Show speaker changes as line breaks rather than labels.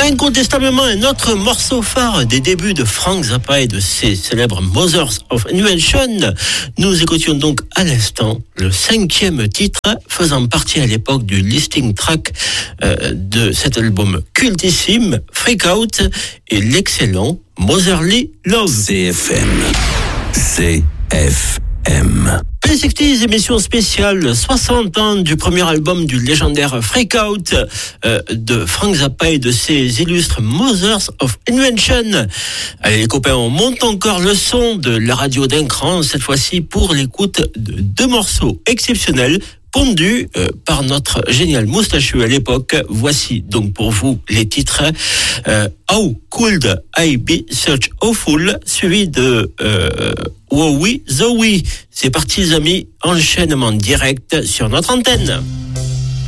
incontestablement un autre morceau phare des débuts de Frank Zappa et de ses célèbres Mothers of Invention. Nous écoutions donc à l'instant le 5e titre faisant partie à l'époque du listing track de cet album cultissime, Freak Out, et l'excellent Motherly Love.
CFM.
P60, émission spéciale 60 ans du premier album du légendaire Freak Out de Frank Zappa et de ses illustres Mothers of Invention. Allez les copains, on monte encore le son de la radio d'un cran, cette fois-ci pour l'écoute de 2 morceaux exceptionnels pondus par notre génial moustachu à l'époque. Voici donc pour vous les titres How Could I Be Such Awful, suivi de Wowie Zowie. C'est parti les amis, enchaînement direct sur notre antenne.